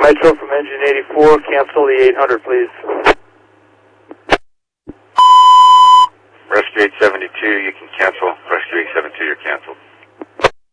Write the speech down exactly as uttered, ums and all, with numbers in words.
Nitro from engine eighty-four, cancel the eight hundred, please. Rescue eight seventy-two, you can cancel.